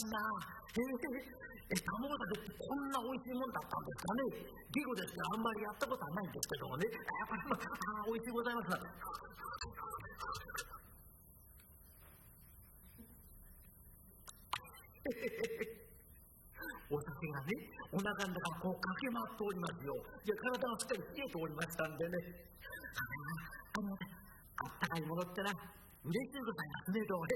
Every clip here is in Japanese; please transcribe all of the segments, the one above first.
いな。卵だけってこんな美味しいもんだったんですかね。結構ですね、あんまりやったことはないんですけどもね。美味しいございます。お酒がね、お腹の中こう駆け回っておりますよ。いや、体がしっかり冷えておりましたんでね。あったかいものってな、嬉しいございますね、どう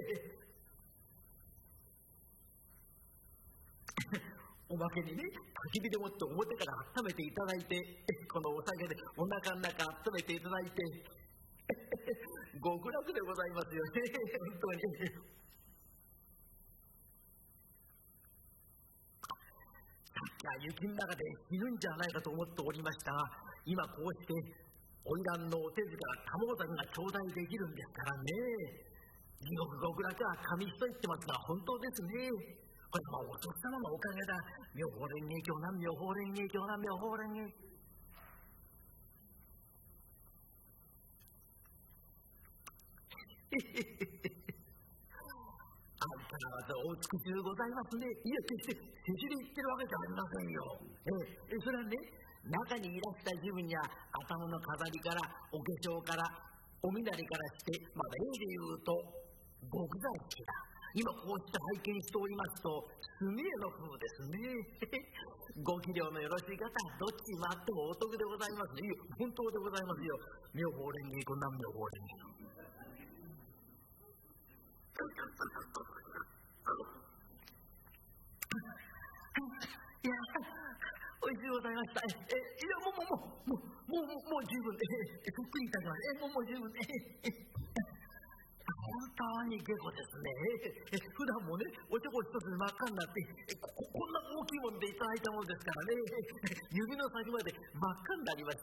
おまけにね、焚き火でもって表から温めていただいて、このお酒でお腹の中温めていただいて、極楽でございますよね、本当に。雪の中で死ぬんじゃないかと思っておりましたが、今こうして花魁のお手塚玉子酒が頂戴できるんですからね。地獄極楽は紙一重言ってますが本当ですね。これお父様のおかげだ。妙法蓮華経な妙法蓮華経な妙法蓮華相変わらずお美しゅうございますね。いや、決して世辞で言ってるわけじゃありませんよ。それはね、中にいらした自分や頭の飾りからお化粧からお身なりからして、まだ絵で言うと極彩色だ。今こうして拝見しておりますと墨絵の風ですね。ご器量のよろしい方はどっちに回ってもお得でございます。いや、本当でございますよ。妙法蓮華経な妙法蓮華経。いや、おいしゅうございました。いや、もう十分で、とっくにいただきました。もう十分で。本当に下戸ですね。普段もね、おちょこ一つ真っ赤になって、こんな大きいものでいただいたものですからね、指の先まで真っ赤になりました。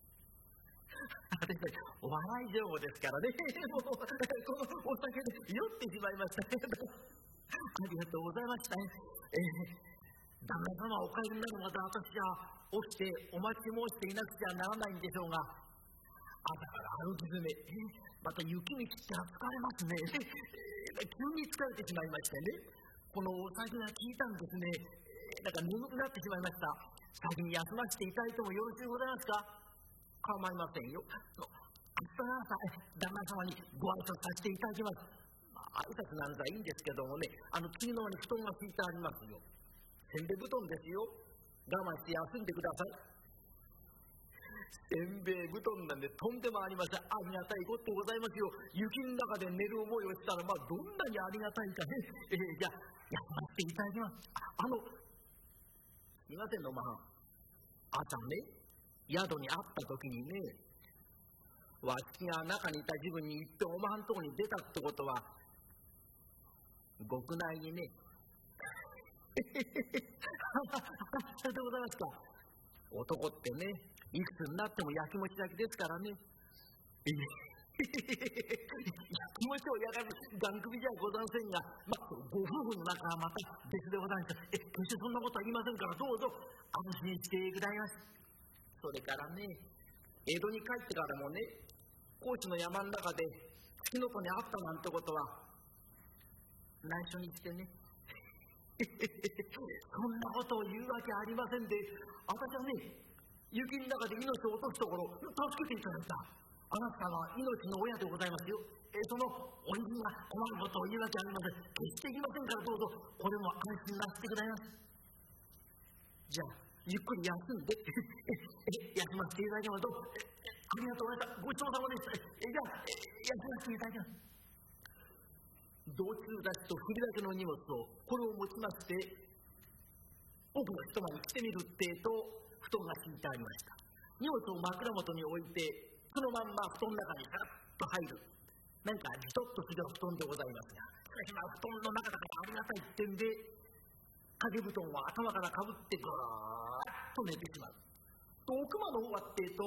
お笑い情報ですからね。もうこのお酒で酔ってしまいました。ありがとうございました。旦那様お帰りになるまで私は起きてお待ち申していなくちゃならないんでしょうが、朝から歩き詰め、また雪道って疲れますね。急に疲れてしまいましてね、このお酒が効いたんですね。なんか眠くなってしまいました。先に休ませていただいてもよろしゅうございますか。構いませんよ。明日の朝、旦那様にご挨拶させていただきます。挨拶なんざいいんですけどもね、次の方に布団が敷いてありますよ。せんべい布団ですよ。我慢して休んでください。せんべい布団なんでとんでもありません。ありがたいことでございますよ。雪の中で寝る思いをしたら、どんなにありがたいかね。じゃあ、休ませていただきます。すいませんの朝ね、宿に会った時にね、わしが中にいた自分に言っておまんとこに出たってことは、極内にね、そうでございますか。男ってね、いくつになってもやきもち焼きですからね。やきもちを焼かずがん首じゃござんせんが、ご夫婦の中はまた別でございます。決してそんなことは言いませんから、どうぞ安心してくださいます。それからね、江戸に帰ってからもね、高知の山の中で月の子に会ったなんてことは内緒にしてね。そんなことを言うわけありませんで、私はね、雪の中で命を落とすところ助けていただいた。あなたは命の親でございますよ。その恩人が困ることを言うわけありません。決して言いませんから、どうぞこれも安心なさってくださいます。じゃあゆっくり休んで休ませていただきますと、ありがとうございました。ごちそうさまでした。じゃあ休ませていただきます。道中立ちと振りだけの荷物をこれを持ちまして奥の一間に来てみるってと布団が敷いてありました。荷物を枕元に置いてそのまんま布団の中にさらっと入る。何かじとっとする布団でございますが、しかし布団の中だからありがたいってんで掛け布団を頭からかぶってぐーっと寝てしまう。奥間の方はってと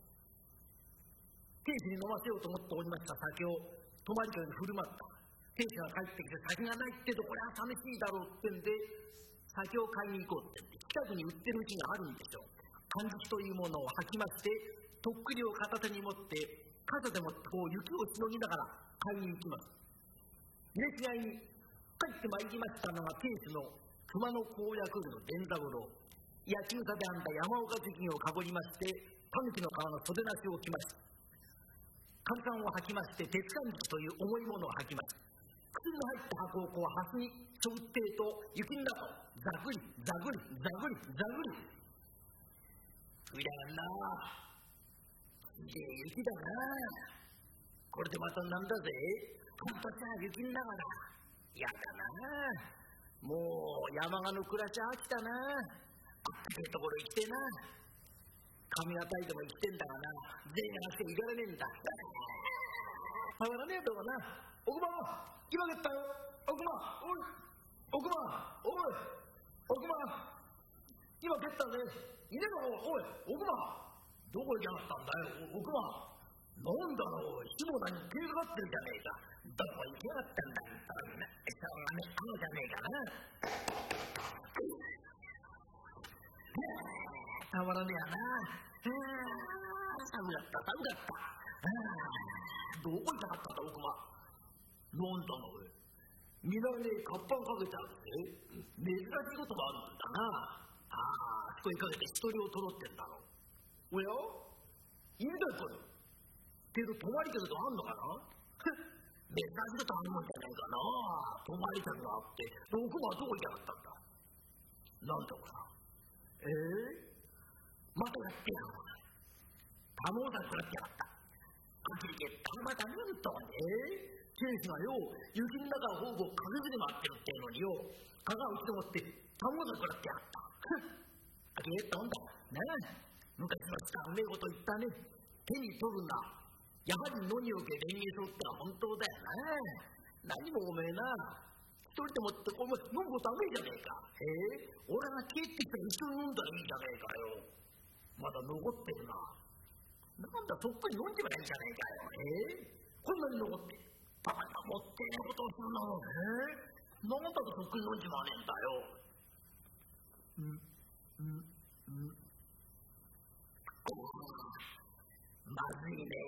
亭主に飲ませようと思っておりました酒を泊まり客に振る舞った。亭主が帰ってきて酒がないってとこれは寂しいだろうってんで酒を買いに行こうってんで近くに売ってるうちがあるんでしょう。漢字というものを吐きましてとっくりを片手に持って傘でもこう雪をしのぎながら買いに行きます。入れ違いに帰ってまいりましたのが亭主の熊野公約の伝三郎。野球座で編んだ山岡頭巾をかぶりまして、狸の皮の袖なしを着ました。カンカンを履きまして、鉄管木という重いものを履きました。薬の入った箱をこうハスに背負ってと、雪の中をザグリザグリザグリザグリ。冬だなあ。きれい雪だなあ。これでまたなんだぜ。半端さ雪の中だ。やだなあ。もう山鹿の暮らし飽きたな。あったけえところ行きてえな。神がたいても生きてんだがな。全員がしていかれねえんだ。たまらねえとこな。奥間、今だったよ。奥間、おい。奥間、おい。奥間、今蹴ったね。いねえの、おい。奥間、どこ行きやがったんだよ。奥間。なんだろう。火も何手がかってるじゃねえか。どこ行きやがったんだ。しょうがねえ、じゃねえかな。たまらねえやな。寒かった。どこ行きやがったんだ、奥間。なんだろう。みなねえ、カッパンかけてあるぜ。珍しいことがあるんだな。あそこにかけて一人を取ろってんだろう。おやいいんだよ、これ。けど、泊まり客とあんのかな。珍しいことあるもんじゃねえかな。泊まり客があって、奥間はどこ行きやがったんだ。なんだこら。またやってやろう。タモさん食らってやがった。あきりけったまた見るとね。亭主がよ、雪の中をほぼ風で回ってるってのによ、蚊が打ち止まって、タモさん食らってやがった。あきれったもんだ。ねえ。昔の人はうめえこと言ったね。手に取るな。やはり野におけ蓮華そうってのは本当だよな。何もおめえな。一人でもってお前飲むことはねえじゃねえか。俺が帰ってきたら一緒に飲んだらいいじゃねえかよ。まだ残ってるな。なんだとっくに飲んでもないじゃねえかよ。こんなに残って。たまにはもってえことをするの。なんだととっくに飲んじまわねえんだよ。まずいね。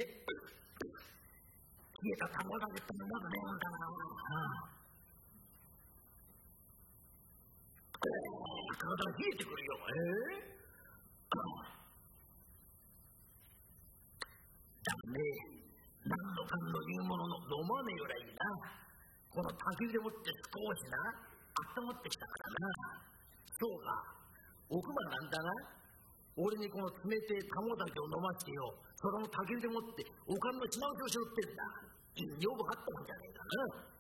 消えた卵だけってまずねえんだな。体が冷えてくるよ。だね、何のかんの言うものの飲まねえよらいいな。この焚き火でもって少しな、温まってきたからな。そうか、奥間なんだな。俺にこの冷てえ鴨酒を飲ましてよ、その焚き火でもっておかんの島受けをしろってんだ。女房あったもんじゃねえかな。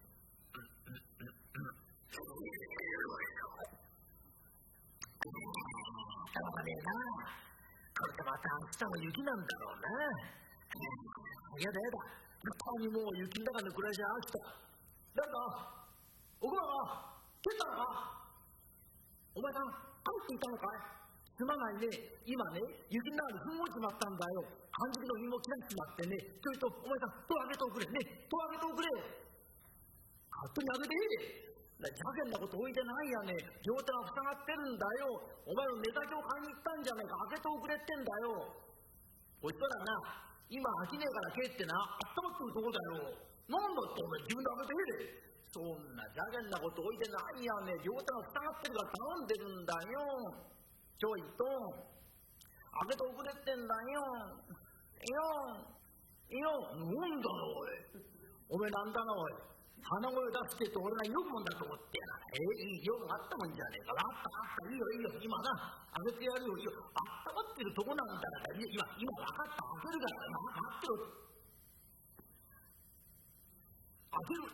しょうがねえな。これでまた明日も雪なんだろうな。やだ。本当にもう雪の中の暮らしは飽きた。なんだ奥間が蹴ったのか。お前さん帰っていたのかい。すまないね。今ね、雪の中に踏ん落ちまったんだよ。半熟の紐を切らしちまってね。ちょいとお前さん戸を開けておくれね。戸を開けておくれ。勝手に開けていい。邪険なこと置いてないやね。両手が塞がってるんだよ。お前の寝たきを買いに行ったんじゃねえか。開けておくれってんだよ。おいったらな、今飽きねえから帰ってな、温まってるとこだよ。なんだってお前自分で開けていいで。そんな邪険なこと置いてないやね。両手が塞がってるから頼んでるんだよ。ちょいと開けておくれってんだよ。なんだろおい。おめえなんだなおい。鼻声を出してと俺が読むもんだと思ってやな。いい用があったもんじゃねえか。あった、いいよ、今な、開けてやるよ。あったまってるとこなんだから、今分かった、開けるから、待ってろ。開ける。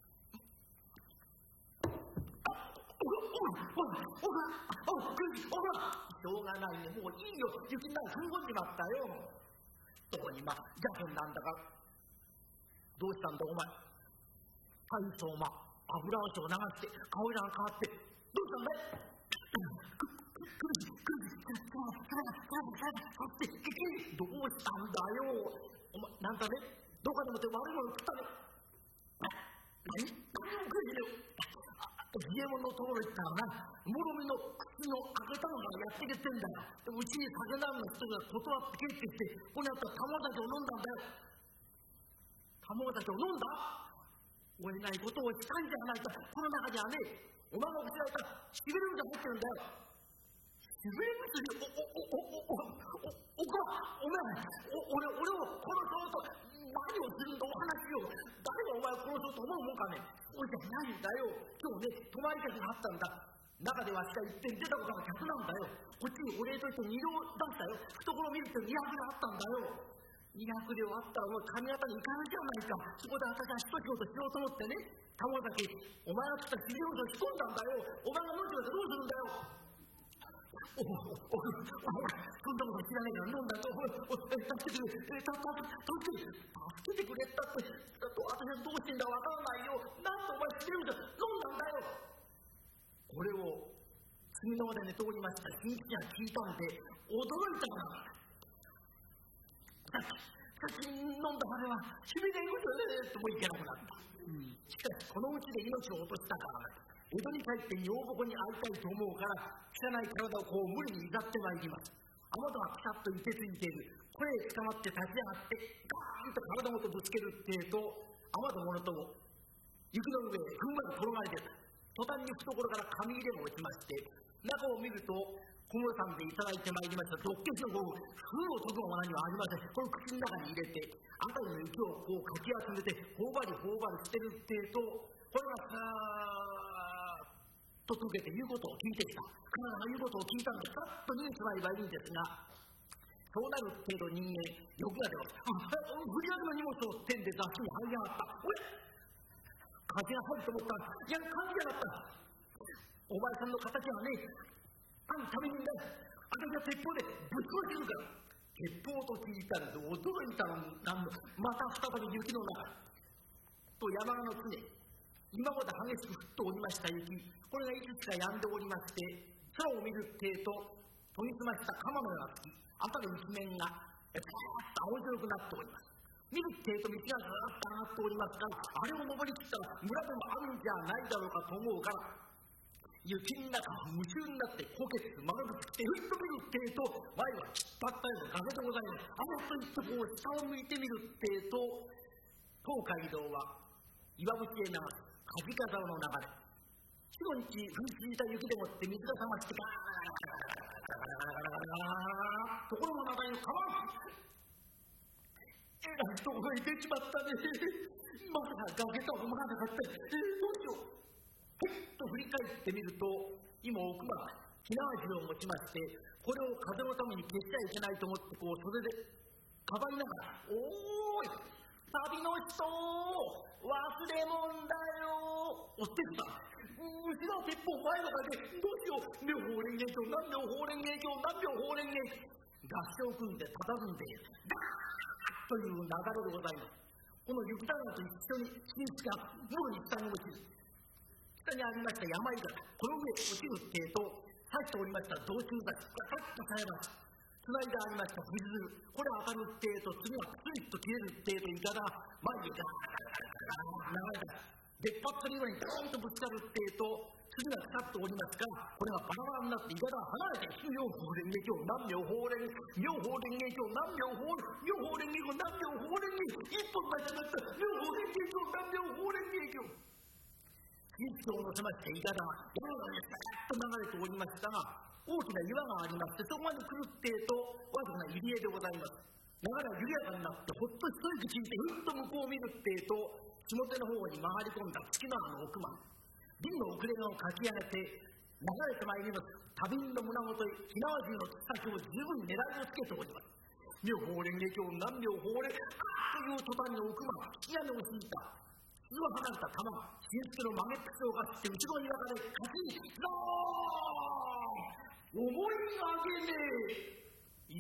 しょうがないね、もういいよ、雪の中に踏ん込んじまったよ。どこに邪険なんだか。どうしたんだお前。大層油汗を流して顔色が変わってどうしたんだい。どうしたんだよお前。なんかね、どこでもって悪いもの食ったね。何も食えねえよ。家物のところ行ったらな、もろみの靴の開けたのからやってけってんだよ。うちに酒飲む人が断って帰ってきて、ここにあった玉酒を飲んだんだよ。玉酒を飲んだ。 追えないことをしたんじゃないか。この中にはね、お前が教えられたしびれ薬が入ってるんだよ。しびれ薬、お前、俺を殺そうと、何をするんだ、お話を。誰がお前を殺そうと思うもんかね。そうじゃないんだよ。今日ね、泊まり客があったんだ。中でわしが一遍出たことが客なんだよ。こっちにお礼として2両出したよ。懐を見ると200両あったんだよ。200両あったらもう上方に行かなきゃないか。そこで私は一仕事しようと思ってね、玉崎、お前が来たしびれ薬を仕込んだんだよ。お前が飲んでどうするんだよ。そんなこと知らねえから飲んだと、助けてくれたって、私はどうしてんだわからないよ。なんとお前しびれ薬飲んだんだよ。これを次のまで寝ておりました新吉が聞いたんで驚いたのだ。さっき飲んだまではしびれ薬ともいけなくなった。しかしこのうちで命を落としたから江戸に帰って女房に会いたいと思うから汚い体をこう無理にいざってまいります。雨戸はピタッといてついている。声捕まって立ち上がってガーンと体ごとぶつけるってえと雨戸ものとも雪の上へふんわり転がり出た。途端に懐から紙入れが落ちまして中を見ると小室さんでいただいてまいりました毒消しの豪雨、封を解くものにはありません。これを口の中に入れて辺りの雪をこうかき集めて頬張り捨てるってえとこれがさーっと溶けて言うことを聞いてきた。彼らが言うことを聞いたのでさっと逃げてまえばいいんですが、そうなる程度人間欲が出ます。振り上げの荷物を手で雑誌に這い上がった。風が入ると思ったら、いや、感じやがった。お前さんの敵はね、あんためにだよ。私が鉄砲でぶち殺してるから。鉄砲と聞いたので驚いたのに、また再び雪の中。と山の常、今まで激しく降っておりました雪、これがいくつか止んでおりまして、空を見るってえと、研ぎ澄ました鎌のような月、辺り一面が、パーッと青白くなっております。見るってえと道がずっと上がっておりますから、あれを登りきったら村でもあるんじゃないだろうかと思うから、雪の中夢中になってこけて曲がるってふっと見るってえと前は突っ張ったような崖でございます。あのといってこう下を向いてみるってえと東海道は岩淵へ流す梶川の流れ、四五日降り続いた雪でもって水が冷ましてガーガーガーガーガーガーところも中に川えらいところに出ちまったね。まさか崖とは思わなかった。どうしよう。ふっと振り返ってみると、今奥間が火縄銃を持ちまして、これを風のために消しちゃいけないと思ってこう袖でかばいながら、おーい旅の人忘れもんだよおってるさ。後ろの鉄砲前の中でどうしよう。妙法蓮華経何妙法蓮華経何妙法蓮華合唱を組んで佇んでいる。という流れでございます。この雪だるまと一緒に新吉がもろに下に落ちる。下にありました山井坂、この上落ちるってえと刺しておりました道中崎がカッとされます。つないでありました藤鶴、これ当たるってえと次はスリッと切れるってえといかだ前にガーッ流れた。出っ張ってるようにドーンとぶつかるってえと次がかかっておりますから、これがバラバラになっていかだ離れて妙法蓮華経何妙法蓮妙法蓮華経何妙法妙法蓮華経何妙法蓮華一本間違った妙法蓮華経何妙法蓮華経新吉を乗せましていかだが山の上にさっと流れておりましたが、大きな岩がありましてそこまで来るってえとわずかな入り江でございます。流れが緩やかになってほっと一息ついてふっと向こうを見るってえと下手の方に曲がり込んだ月の葉の奥間、瓶の遅れをかき上げて流れてまいります。花瓶の胸元へ火縄銃の突先を十分狙いをつけております。妙法蓮華経何妙法蓮という途端に奥間が引き金を引いた。鈴を離れた玉が新助の曲げっ口をかして後ろに分かれ勝ちにゾーン思いがけねえ